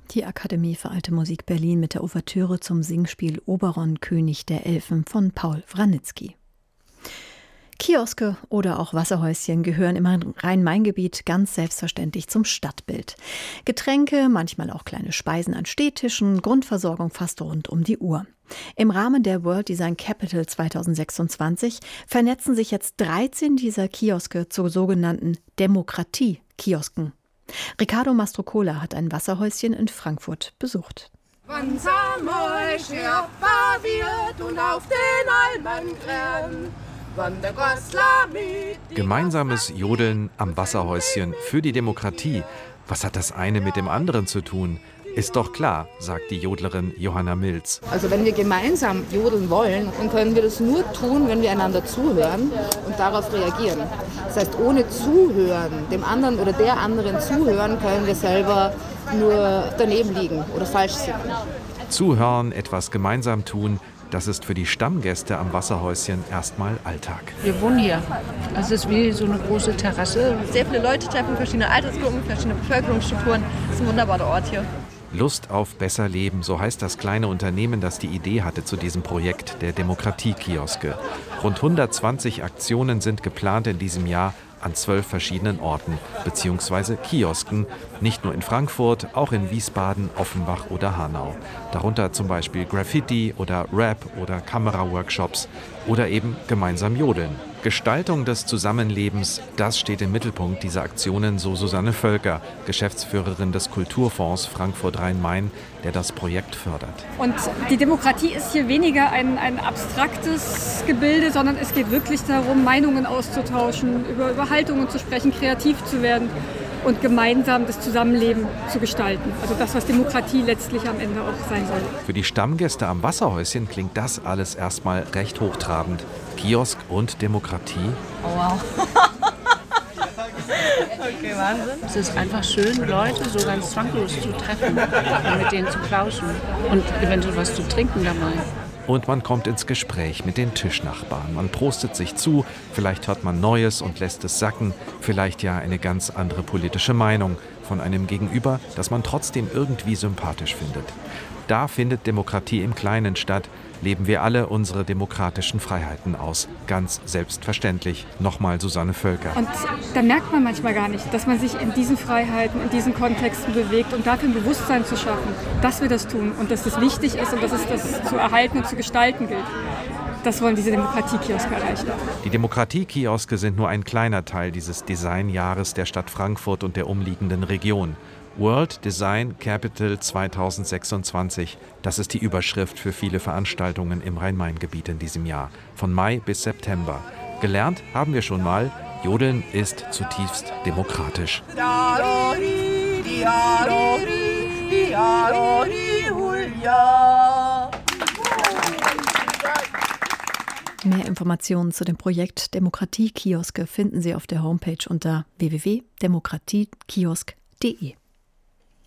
Die Akademie für Alte Musik Berlin mit der Ouvertüre zum Singspiel Oberon, König der Elfen von Paul Wranitzky. Kioske oder auch Wasserhäuschen gehören im Rhein-Main-Gebiet ganz selbstverständlich zum Stadtbild. Getränke, manchmal auch kleine Speisen an Stehtischen, Grundversorgung fast rund um die Uhr. Im Rahmen der World Design Capital 2026 vernetzen sich jetzt 13 dieser Kioske zu sogenannten Demokratie-Kiosken. Ricardo Mastrocola hat ein Wasserhäuschen in Frankfurt besucht. Wann Samuel wird und auf den Almen grennt. Gemeinsames Jodeln am Wasserhäuschen für die Demokratie. Was hat das eine mit dem anderen zu tun? Ist doch klar, sagt die Jodlerin Johanna Milz. Also wenn wir gemeinsam jodeln wollen, dann können wir das nur tun, wenn wir einander zuhören und darauf reagieren. Das heißt, ohne Zuhören, dem anderen oder der anderen zuhören, können wir selber nur daneben liegen oder falsch singen. Zuhören, etwas gemeinsam tun, das ist für die Stammgäste am Wasserhäuschen erstmal Alltag. Wir wohnen hier. Das ist wie so eine große Terrasse. Sehr viele Leute treffen, verschiedene Altersgruppen, verschiedene Bevölkerungsstrukturen. Das ist ein wunderbarer Ort hier. Lust auf besser Leben, so heißt das kleine Unternehmen, das die Idee hatte zu diesem Projekt der Demokratie-Kioske. Rund 120 Aktionen sind geplant in diesem Jahr an 12 verschiedenen Orten bzw. Kiosken, nicht nur in Frankfurt, auch in Wiesbaden, Offenbach oder Hanau. Darunter zum Beispiel Graffiti oder Rap oder Kameraworkshops oder eben gemeinsam jodeln. Gestaltung des Zusammenlebens, das steht im Mittelpunkt dieser Aktionen, so Susanne Völker, Geschäftsführerin des Kulturfonds Frankfurt-Rhein-Main, der das Projekt fördert. Und die Demokratie ist hier weniger ein abstraktes Gebilde, sondern es geht wirklich darum, Meinungen auszutauschen, über Haltungen zu sprechen, kreativ zu werden und gemeinsam das Zusammenleben zu gestalten. Also das, was Demokratie letztlich am Ende auch sein soll. Für die Stammgäste am Wasserhäuschen klingt das alles erstmal recht hochtrabend. Kiosk und Demokratie. Oh wow. Okay, Wahnsinn. Es ist einfach schön, Leute so ganz zwanglos zu treffen und mit denen zu plauschen und eventuell was zu trinken dabei. Und man kommt ins Gespräch mit den Tischnachbarn. Man prostet sich zu, vielleicht hört man Neues und lässt es sacken, vielleicht ja eine ganz andere politische Meinung von einem Gegenüber, das man trotzdem irgendwie sympathisch findet. Da findet Demokratie im Kleinen statt, leben wir alle unsere demokratischen Freiheiten aus. Ganz selbstverständlich. Nochmal Susanne Völker. Und da merkt man manchmal gar nicht, dass man sich in diesen Freiheiten, in diesen Kontexten bewegt und dafür ein Bewusstsein zu schaffen, dass wir das tun und dass das wichtig ist und dass es das zu erhalten und zu gestalten gilt. Das wollen diese Demokratie-Kioske erreichen. Die Demokratie-Kioske sind nur ein kleiner Teil dieses Designjahres der Stadt Frankfurt und der umliegenden Region. World Design Capital 2026, das ist die Überschrift für viele Veranstaltungen im Rhein-Main-Gebiet in diesem Jahr, von Mai bis September. Gelernt haben wir schon mal, Jodeln ist zutiefst demokratisch. Mehr Informationen zu dem Projekt Demokratie-Kioske finden Sie auf der Homepage unter www.demokratiekiosk.de.